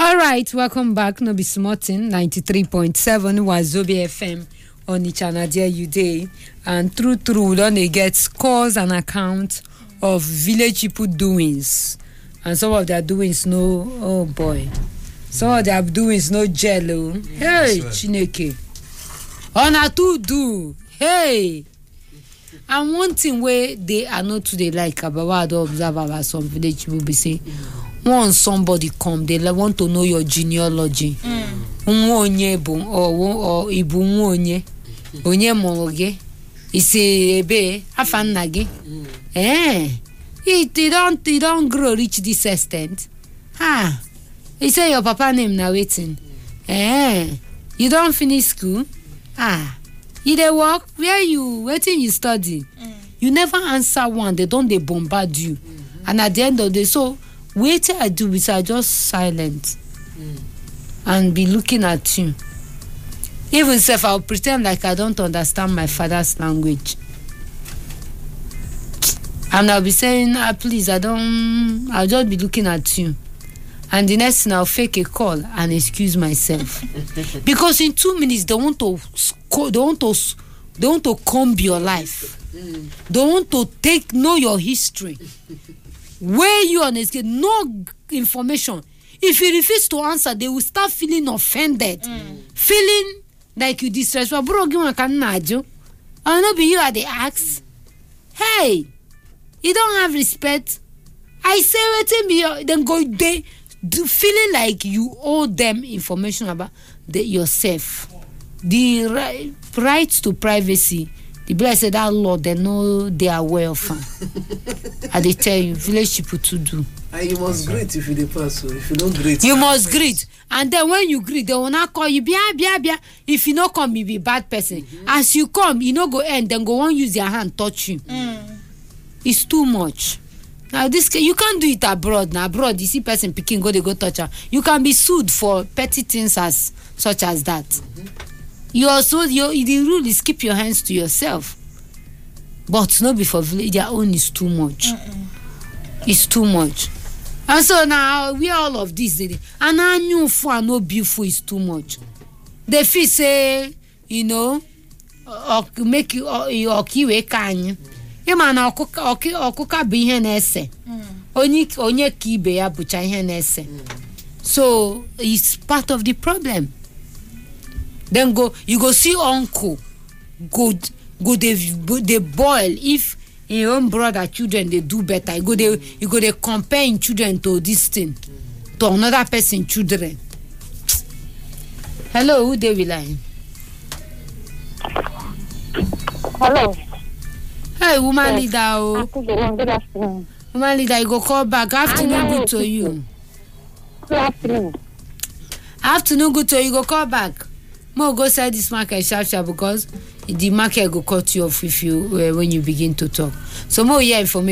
All right, welcome back. No be smarting 93.7 Wazobia FM on the channel there you day. And through we don't get scores and accounts of village people doings. And some of their doings no, oh boy. Some of their doings no jello. Hey, Chineke. On a to do. Hey. And one thing where they are not today like about what I do observe about some village people be say. Once somebody come, they want to know your genealogy. Onye bu or ibu onye moroge. Ise ebe afa nna gi. It don't grow reach this extent. He say your papa name na waiting. You don't finish school. You dey work where you waiting you study. You never answer one. They bombard you. And at the end of the day, so wait till I do it, I just silent and be looking at you. Even if I'll pretend like I don't understand my father's language. And I'll be saying, please, I'll just be looking at you. And the next thing I'll fake a call and excuse myself. Because in 2 minutes they want to comb your life. They want to know your history. Where you on escape, no information. If you refuse to answer, they will start feeling offended, feeling like you disrespect. Bro, I not be you at the axe. Hey, you don't have respect. I say waiting me, then go they feeling like you owe them information about yourself. The right to privacy. The blessed said that Lord, they know they are well from. And they tell you, village people to do. And you must greet if you pass. So if you don't greet, you must greet. And then when you greet, they will not call you bia. If you not come, you be bad person. As you come, you no go end, then go on use their hand touch you. It's too much. Now this you can't do it abroad. Now abroad, you see person picking, they go touch her. You can be sued for petty things such as that. The rule is keep your hands to yourself. But not before village, their own is too much. It's too much. And so now we all of this. And I knew for no beautiful is too much. The feel say, or make you or kiwe can. You man okuka be hen ese. Onye kibe ya bucha hen ese. So it's part of the problem. Then you go see uncle they boil if your own brother children they do better. You go they compare children to this thing to another person children. Hello, who they will line? Hello. Hey, woman leader. Good afternoon. Woman leader, you go call back. Afternoon good to you. Good afternoon. Afternoon good to you. Go call back. More go sell this market sharp because the market go cut you off if you when you begin to talk. So more information.